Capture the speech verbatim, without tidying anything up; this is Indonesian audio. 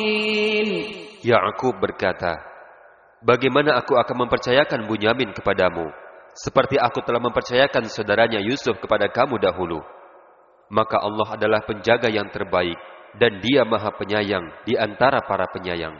Ya'qub berkata, bagaimana aku akan mempercayakan Bunyamin kepadamu, seperti aku telah mempercayakan saudaranya Yusuf kepada kamu dahulu. Maka Allah adalah penjaga yang terbaik, dan Dia Maha Penyayang di antara para penyayang.